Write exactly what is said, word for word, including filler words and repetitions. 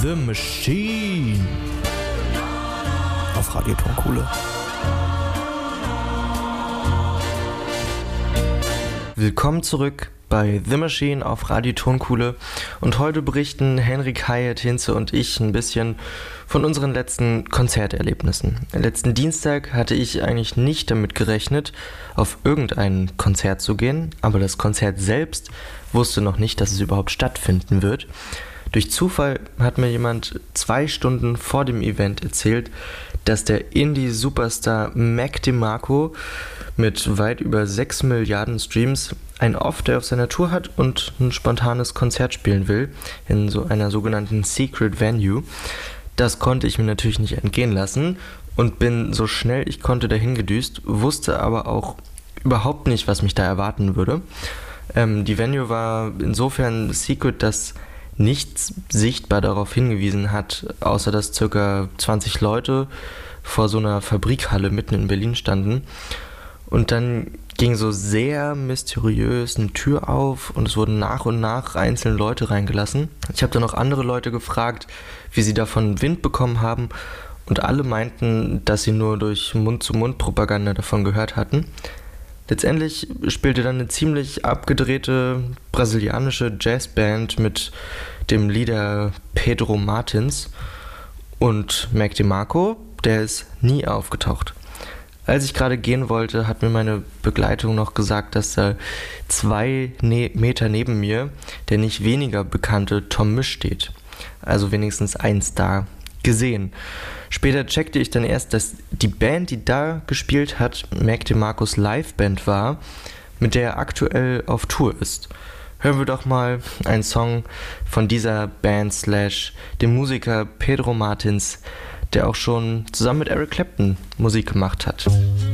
The Machine auf Radio Tonkuhle. Willkommen zurück bei The Machine auf Radio Tonkuhle und heute berichten Henrik Hyatt, Hinze und ich ein bisschen von unseren letzten Konzerterlebnissen. Letzten Dienstag hatte ich eigentlich nicht damit gerechnet, auf irgendein Konzert zu gehen, aber das Konzert selbst wusste noch nicht, dass es überhaupt stattfinden wird. Durch Zufall hat mir jemand zwei Stunden vor dem Event erzählt, dass der Indie-Superstar Mac DeMarco mit weit über sechs Milliarden Streams ein Off-Day auf seiner Tour hat und ein spontanes Konzert spielen will, in so einer sogenannten Secret Venue. Das konnte ich mir natürlich nicht entgehen lassen und bin so schnell ich konnte dahin gedüst, wusste aber auch überhaupt nicht, was mich da erwarten würde. Ähm, die Venue war insofern secret, dass nichts sichtbar darauf hingewiesen hat, außer dass ca. zwanzig Leute vor so einer Fabrikhalle mitten in Berlin standen. Und dann ging so sehr mysteriös eine Tür auf und es wurden nach und nach einzelne Leute reingelassen. Ich habe dann noch andere Leute gefragt, wie sie davon Wind bekommen haben und alle meinten, dass sie nur durch Mund-zu-Mund-Propaganda davon gehört hatten. Letztendlich spielte dann eine ziemlich abgedrehte brasilianische Jazzband mit dem Leader Pedro Martins und Mac DeMarco, der ist nie aufgetaucht. Als ich gerade gehen wollte, hat mir meine Begleitung noch gesagt, dass da zwei ne- Meter neben mir der nicht weniger bekannte Tom Misch steht. Also wenigstens ein Star gesehen. Später checkte ich dann erst, dass die Band, die da gespielt hat, Mac DeMarcos Liveband war, mit der er aktuell auf Tour ist. Hören wir doch mal einen Song von dieser Band slash dem Musiker Pedro Martins, der auch schon zusammen mit Eric Clapton Musik gemacht hat.